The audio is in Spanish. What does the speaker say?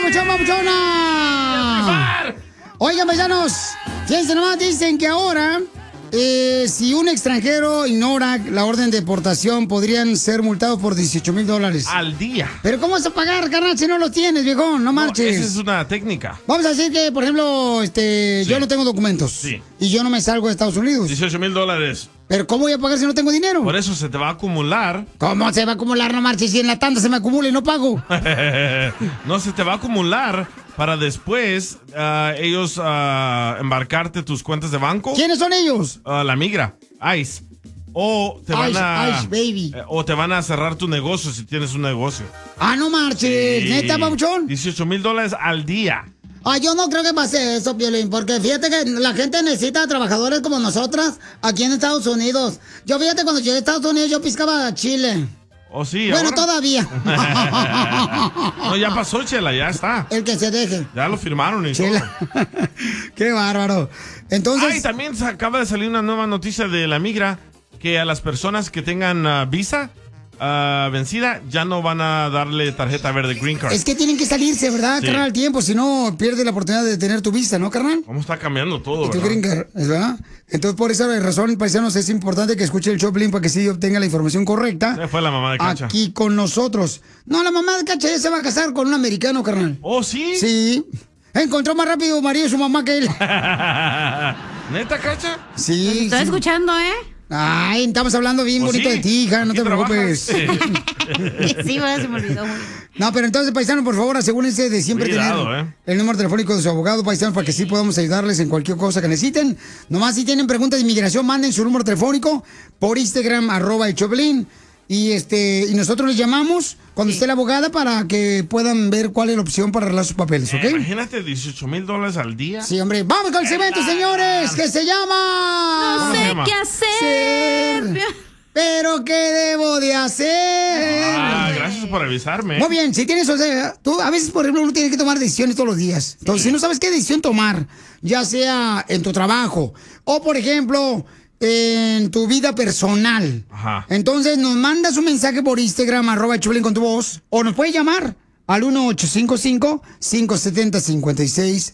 papuchón, papuchona! Oigan, paisanos, fíjense nomás, dicen que ahora, si un extranjero ignora la orden de deportación, podrían ser multados por $18,000. Al día. Pero ¿cómo vas a pagar, carnal, si no los tienes, viejón? No marches. Esa es una técnica. Vamos a decir que, por ejemplo, yo no tengo documentos. Sí. Y yo no me salgo de Estados Unidos. $18,000. Pero ¿cómo voy a pagar si no tengo dinero? Por eso se te va a acumular. ¿Cómo se va a acumular, no marches? Si en la tanda se me acumula y no pago. No, se te va a acumular para después ellos embarcarte tus cuentas de banco. ¿Quiénes son ellos? La migra, ICE. O te van ICE, baby. o te van a cerrar tu negocio si tienes un negocio. Ah, no marches. Sí. ¿Neta, papuchón? $18,000 al día. Yo no creo que pase eso, Piolín, porque fíjate que la gente necesita trabajadores como nosotras aquí en Estados Unidos. Yo fíjate, cuando llegué a Estados Unidos yo piscaba chile. ¿Oh, sí? Bueno, ¿ahora? todavía. No, ya pasó, Chela, ya está. El que se deje. Ya lo firmaron y Chela. Qué bárbaro. Entonces... también se acaba de salir una nueva noticia de la migra, que a las personas que tengan visa vencida, ya no van a darle tarjeta verde, green card. Es que tienen que salirse, ¿verdad, Sí. carnal, al tiempo? Si no, pierdes la oportunidad de tener tu visa, ¿no, carnal? ¿Cómo está cambiando todo, Y tu verdad? green card, ¿verdad? Entonces, por esa razón, paisanos, es importante que escuche el Choplin para que sí obtenga la información correcta. Se fue la mamá de Cacha. Aquí con nosotros. No, la mamá de Cacha ya se va a casar con un americano, carnal. ¿Oh, sí? Sí. Encontró más rápido marido y su mamá que él. ¿Neta, Cacha? Sí. Estoy escuchando, ¿eh? Ay, estamos hablando bien Pues bonito sí, de ti, hija, no aquí te preocupes. Sí, bueno, se me olvidó. No, pero entonces, paisanos, por favor, asegúrense de siempre Cuidado, tener el número telefónico de su abogado, paisanos, para que sí podamos ayudarles en cualquier cosa que necesiten. Nomás si tienen preguntas de inmigración, manden su número telefónico por Instagram, @elchoplin. Y nosotros les llamamos cuando esté la abogada para que puedan ver cuál es la opción para arreglar sus papeles, ¿ok? Imagínate, $18,000 al día. Sí, hombre. Vamos con el segmento, señores, que se llama... No ¿Cómo se sé llama? qué hacer. Pero ¿qué debo de hacer? Gracias por avisarme. Muy bien, si tienes, o sea, tú a veces, por ejemplo, uno tiene que tomar decisiones todos los días. Entonces, si no sabes qué decisión tomar, ya sea en tu trabajo o, por ejemplo, en tu vida personal, Ajá. entonces nos mandas un mensaje por Instagram, @Choplin con tu voz, o nos puedes llamar al 1-855-570-56